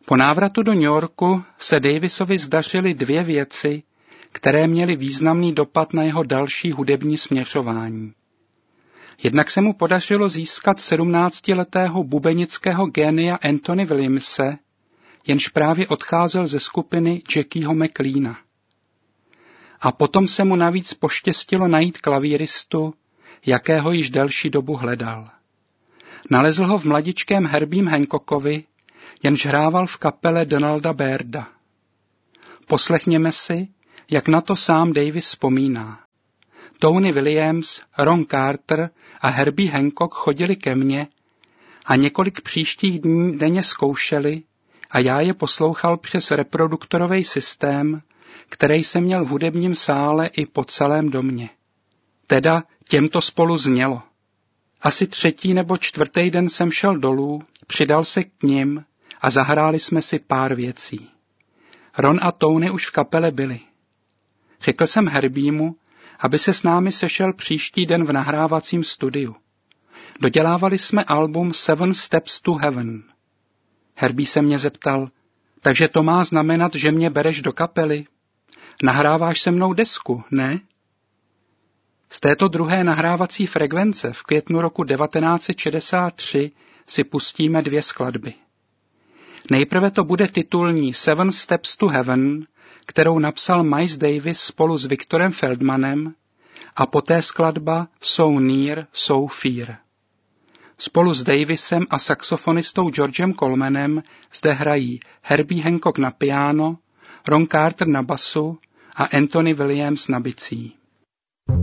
Po návratu do New Yorku se Davisovi zdařily dvě věci, které měly významný dopad na jeho další hudební směřování. Jednak se mu podařilo získat 17letého bubenického génia Anthony Williamse, jenž právě odcházel ze skupiny Jackieho McLeana. A potom se mu navíc poštěstilo najít klavíristu, jakého již delší dobu hledal. Nalezl ho v mladičkém Herbiem Hancockovi, jenž hrával v kapele Donalda Bairda. Poslechněme si, jak na to sám Davis vzpomíná. Tony Williams, Ron Carter a Herbie Hancock chodili ke mně a několik příštích dní denně zkoušeli a já je poslouchal přes reproduktorový systém, který jsem měl v hudebním sále i po celém domě. Teda těmto spolu znělo. Asi 3. nebo 4. den jsem šel dolů, přidal se k nim a zahráli jsme si pár věcí. Ron a Tony už v kapele byli. Řekl jsem Herbiemu, aby se s námi sešel příští den v nahrávacím studiu. Dodělávali jsme album Seven Steps to Heaven. Herbie se mě zeptal, takže to má znamenat, že mě bereš do kapely? Nahráváš se mnou desku, ne? Z této druhé nahrávací frekvence v květnu roku 1963 si pustíme 2 skladby. Nejprve to bude titulní Seven Steps to Heaven, kterou napsal Miles Davis spolu s Victorem Feldmanem, a poté skladba So Near, So Far. Spolu s Davisem a saxofonistou Georgem Colemanem zde hrají Herbie Hancock na piano, Ron Carter na basu a Anthony Williams na bicí.